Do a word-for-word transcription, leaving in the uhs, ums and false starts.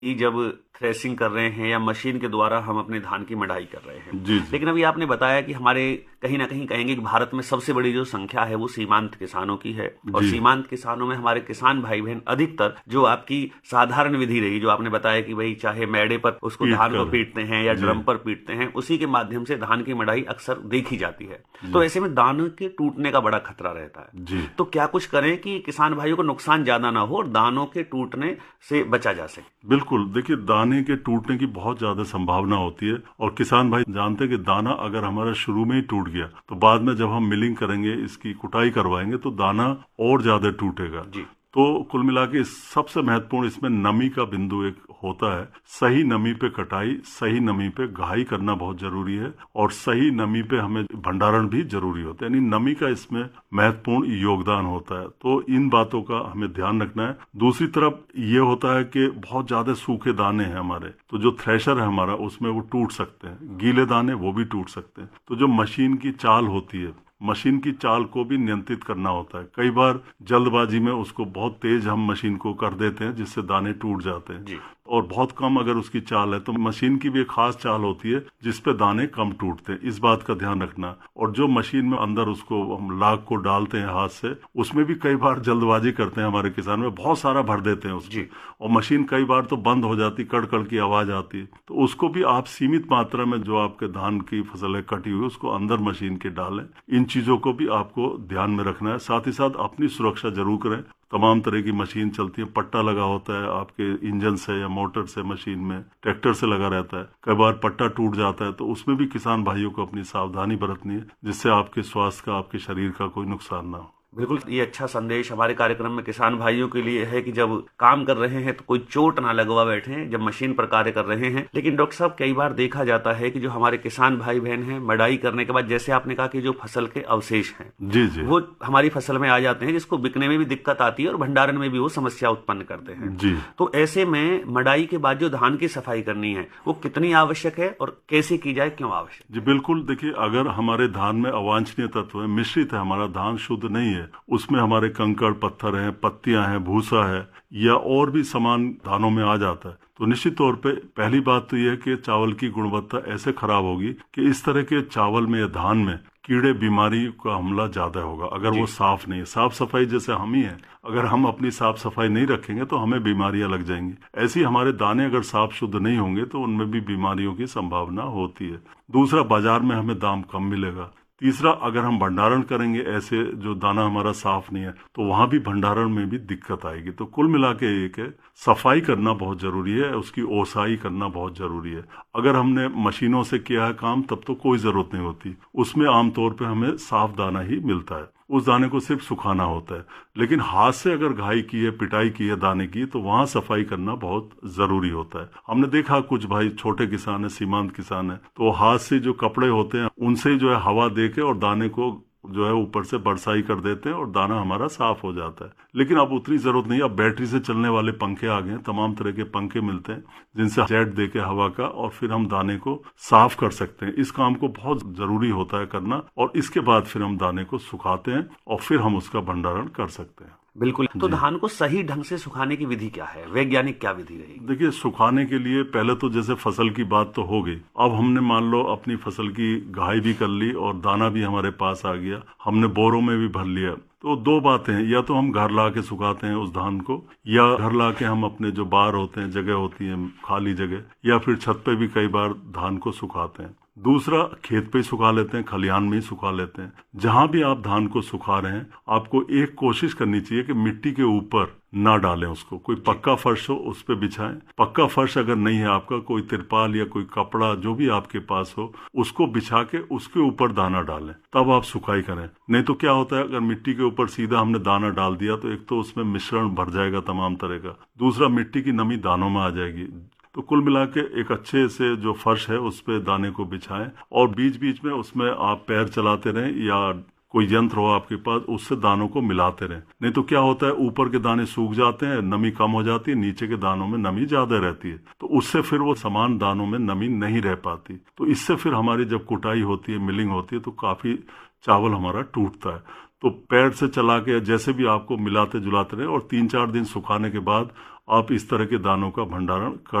कि जब थ्रेसिंग कर रहे हैं या मशीन के द्वारा हम अपने धान की मढ़ाई कर रहे हैं। जी, जी। लेकिन अभी आपने बताया कि हमारे कहीं ना कहीं कहेंगे कि भारत में सबसे बड़ी जो संख्या है वो सीमांत किसानों की है, और जी। सीमांत किसानों में हमारे किसान भाई बहन अधिकतर जो आपकी साधारण विधि रही, जो आपने बताया कि भाई चाहे मैडे पर उसको पीट धान को कर। पीटते हैं या जी। ड्रम पर पीटते हैं, उसी के माध्यम से धान की मढ़ाई अक्सर देखी जाती है। तो ऐसे में दानों के टूटने का बड़ा खतरा रहता है। जी। तो क्या कुछ करें कि किसान भाइयों को नुकसान ज्यादा ना हो और दानों के टूटने से बचा जा सके? बिल्कुल, देखिए दाने के टूटने की बहुत ज्यादा संभावना होती है, और किसान भाई जानते हैं कि दाना अगर हमारा शुरू में ही टूट गया तो बाद में जब हम मिलिंग करेंगे, इसकी कुटाई करवाएंगे तो दाना और ज्यादा टूटेगा। जी। तो कुल मिला के सबसे महत्वपूर्ण इसमें नमी का बिंदु एक होता है। सही नमी पे कटाई, सही नमी पे घाई करना बहुत जरूरी है, और सही नमी पे हमें भंडारण भी जरूरी होता है, यानी नमी का इसमें महत्वपूर्ण योगदान होता है। तो इन बातों का हमें ध्यान रखना है। दूसरी तरफ ये होता है कि बहुत ज्यादा सूखे दाने हैं हमारे, तो जो थ्रेशर है हमारा उसमें वो टूट सकते हैं, गीले दाने वो भी टूट सकते हैं। तो जो मशीन की चाल होती है, मशीन की चाल को भी नियंत्रित करना होता है। कई बार जल्दबाजी में उसको बहुत तेज हम मशीन को कर देते हैं जिससे दाने टूट जाते हैं, और बहुत कम अगर उसकी चाल है तो मशीन की भी एक खास चाल होती है जिसपे दाने कम टूटते हैं। इस बात का ध्यान रखना। और जो मशीन में अंदर उसको हम लाख को डालते हैं हाथ से, उसमें भी कई बार जल्दबाजी करते हैं हमारे किसान, में बहुत सारा भर देते हैं उसमें, और मशीन कई बार तो बंद हो जाती, कड़कड़ की आवाज आती है। तो उसको भी आप सीमित मात्रा में जो आपके धान की फसल है कटी हुई, उसको अंदर मशीन के डालें। इन चीजों को भी आपको ध्यान में रखना है। साथ ही साथ अपनी सुरक्षा जरूर करें। तमाम तरह की मशीन चलती है, पट्टा लगा होता है आपके इंजन से या मोटर से, मशीन में ट्रैक्टर से लगा रहता है। कई बार पट्टा टूट जाता है, तो उसमें भी किसान भाइयों को अपनी सावधानी बरतनी है, जिससे आपके स्वास्थ्य का, आपके शरीर का कोई नुकसान ना हो। बिल्कुल, ये अच्छा संदेश हमारे कार्यक्रम में किसान भाइयों के लिए है कि जब काम कर रहे हैं तो कोई चोट ना लगवा बैठे जब मशीन पर कार्य कर रहे हैं। लेकिन डॉक्टर साहब, कई बार देखा जाता है कि जो हमारे किसान भाई बहन हैं, मढ़ाई करने के बाद जैसे आपने कहा कि जो फसल के अवशेष हैं, जी जी, वो हमारी फसल में आ जाते हैं, जिसको बिकने में भी दिक्कत आती है और भंडारण में भी वो समस्या उत्पन्न करते हैं। जी। तो ऐसे में मढ़ाई के बाद जो धान की सफाई करनी है वो कितनी आवश्यक है और कैसे की जाए, क्यों आवश्यक? जी बिल्कुल, देखिए अगर हमारे धान में अवांछनीय तत्व है, मिश्रित है, हमारा धान शुद्ध नहीं है, उसमें हमारे कंकड़ पत्थर हैं, पत्तियां हैं, भूसा है, या और भी सामान धानों में आ जाता है, तो निश्चित तौर पे पहली बात तो यह है कि चावल की गुणवत्ता ऐसे खराब होगी कि इस तरह के चावल में या धान में कीड़े बीमारी का हमला ज्यादा होगा अगर वो साफ नहीं है। साफ सफाई जैसे हम ही है, अगर हम अपनी साफ सफाई नहीं रखेंगे तो हमें बीमारियां लग जाएंगी। ऐसे ही हमारे दाने अगर साफ शुद्ध नहीं होंगे तो उनमें भी बीमारियों की संभावना होती है। दूसरा, बाजार में हमें दाम कम मिलेगा। तीसरा, अगर हम भंडारण करेंगे ऐसे जो दाना हमारा साफ नहीं है तो वहां भी भंडारण में भी दिक्कत आएगी। तो कुल मिला के एक है, सफाई करना बहुत जरूरी है, उसकी ओसाई करना बहुत जरूरी है। अगर हमने मशीनों से किया है काम तब तो कोई जरूरत नहीं होती, उसमें आमतौर पे हमें साफ दाना ही मिलता है, उस दाने को सिर्फ सुखाना होता है। लेकिन हाथ से अगर घाई की है, पिटाई की है दाने की, तो वहां सफाई करना बहुत जरूरी होता है। हमने देखा कुछ भाई छोटे किसान है, सीमांत किसान है, तो हाथ से जो कपड़े होते हैं उनसे जो है हवा दे के और दाने को जो है ऊपर से बरसाई कर देते हैं और दाना हमारा साफ हो जाता है। लेकिन अब उतनी जरूरत नहीं, अब बैटरी से चलने वाले पंखे आ गए, तमाम तरह के पंखे मिलते हैं जिनसे जेट दे के हवा का, और फिर हम दाने को साफ कर सकते हैं। इस काम को बहुत जरूरी होता है करना, और इसके बाद फिर हम दाने को सुखाते हैं और फिर हम उसका भंडारण कर सकते हैं। बिल्कुल। तो धान को सही ढंग से सुखाने की विधि क्या है, वैज्ञानिक क्या विधि रहेगी? देखिए, सुखाने के लिए पहले तो जैसे फसल की बात तो हो गई, अब हमने मान लो अपनी फसल की घाई भी कर ली और दाना भी हमारे पास आ गया, हमने बोरों में भी भर लिया। तो दो बातें हैं, या तो हम घर ला के सुखाते हैं उस धान को, या घर ला के हम अपने जो बार होते हैं, जगह होती है खाली जगह, या फिर छत पे भी कई बार धान को सुखाते हैं। दूसरा, खेत पे ही सुखा लेते हैं, खलिहान में ही सुखा लेते हैं। जहां भी आप धान को सुखा रहे हैं, आपको एक कोशिश करनी चाहिए कि मिट्टी के ऊपर ना डालें उसको, कोई पक्का फर्श हो उस पे बिछाएं। पक्का फर्श अगर नहीं है आपका, कोई तिरपाल या कोई कपड़ा जो भी आपके पास हो, उसको बिछा के उसके ऊपर दाना डालें, तब आप सुखाई करें। नहीं तो क्या होता है, अगर मिट्टी के ऊपर सीधा हमने दाना डाल दिया तो एक तो उसमें मिश्रण भर जाएगा तमाम तरह का, दूसरा मिट्टी की नमी दानों में आ जाएगी। तो कुल मिला के एक अच्छे से जो फर्श है उस पे दाने को बिछाएं, और बीच बीच में उसमें आप पैर चलाते रहें या कोई यंत्र हो आपके पास, उससे दानों को मिलाते रहें। नहीं तो क्या होता है, ऊपर के दाने सूख जाते हैं, नमी कम हो जाती है, नीचे के दानों में नमी ज्यादा रहती है, तो उससे फिर वो समान दानों में नमी नहीं रह पाती। तो इससे फिर हमारी जब कुटाई होती है, मिलिंग होती है, तो काफी चावल हमारा टूटता है। तो पैर से चला के जैसे भी आपको मिलाते जुलाते रहे, और तीन चार दिन सुखाने के बाद आप इस तरह के दानों का भंडारण कर